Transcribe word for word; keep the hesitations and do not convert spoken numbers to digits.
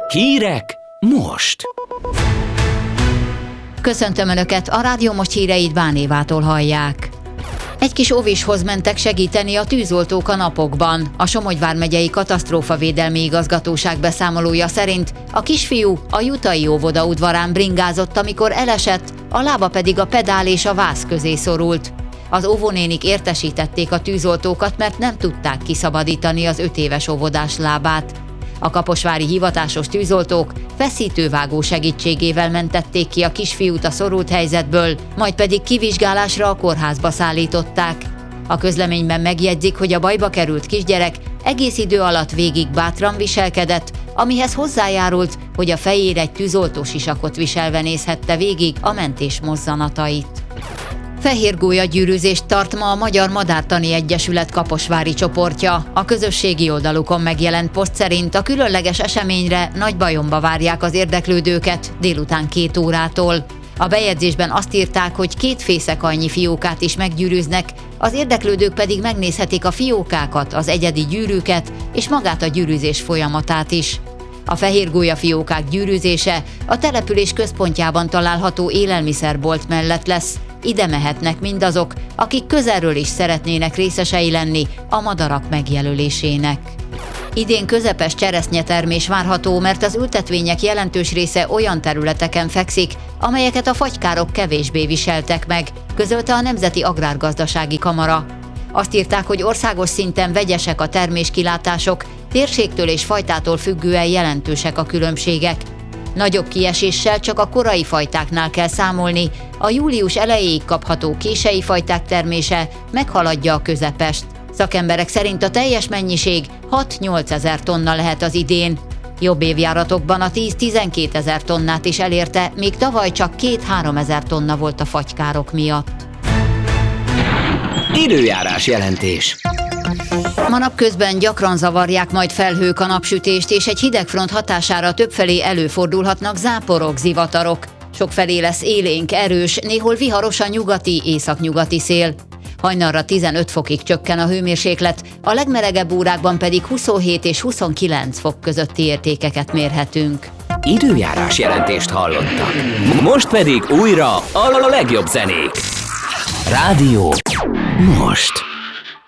Hírek most! Köszöntöm Önöket, a Rádió Most híreit Bánévától hallják. Egy kis óvishoz mentek segíteni a tűzoltók a napokban. A Somogy vármegyei katasztrófavédelmi igazgatóság beszámolója szerint a kisfiú a jutai óvoda udvarán bringázott, amikor elesett, a lába pedig a pedál és a váz közé szorult. Az óvónénik értesítették a tűzoltókat, mert nem tudták kiszabadítani az öt éves óvodás lábát. A kaposvári hivatásos tűzoltók feszítővágó segítségével mentették ki a kisfiút a szorult helyzetből, majd pedig kivizsgálásra a kórházba szállították. A közleményben megjegyzik, hogy a bajba került kisgyerek egész idő alatt végig bátran viselkedett, amihez hozzájárult, hogy a fejére egy tűzoltósisakot viselve nézhette végig a mentés mozzanatait. Fehér gólyagyűrűzést tart ma a Magyar Madártani Egyesület kaposvári csoportja. A közösségi oldalukon megjelent poszt szerint a különleges eseményre Nagybajomba várják az érdeklődőket délután két órától. A bejegyzésben azt írták, hogy két fészek annyi fiókát is meggyűrűznek, az érdeklődők pedig megnézhetik a fiókákat, az egyedi gyűrűket és magát a gyűrűzés folyamatát is. A fehér gólyafiókák gyűrűzése a település központjában található élelmiszerbolt mellett lesz. Ide mehetnek mindazok, akik közelről is szeretnének részesei lenni a madarak megjelölésének. Idén közepes cseresznyetermés várható, mert az ültetvények jelentős része olyan területeken fekszik, amelyeket a fagykárok kevésbé viseltek meg, közölte a Nemzeti Agrárgazdasági Kamara. Azt írták, hogy országos szinten vegyesek a terméskilátások, térségtől és fajtától függően jelentősek a különbségek. Nagyobb kieséssel csak a korai fajtáknál kell számolni, a július elejéig kapható kései fajták termése meghaladja a közepest. Szakemberek szerint a teljes mennyiség hat-nyolc ezer tonna lehet az idén. Jobb évjáratokban a tíz-tizenkét ezer tonnát is elérte, míg tavaly csak két-három ezer tonna volt a fagykárok miatt. Időjárás jelentés. Ma napközben gyakran zavarják majd felhők a napsütést, és egy hidegfront hatására többfelé előfordulhatnak záporok, zivatarok. Sokfelé lesz élénk, erős, néhol viharos a nyugati, északnyugati szél. Hajnalra tizenöt fokig csökken a hőmérséklet, a legmelegebb órákban pedig huszonhét és huszonkilenc fok közötti értékeket mérhetünk. Időjárás jelentést hallottak. Most pedig újra a legjobb zenék. Rádió most.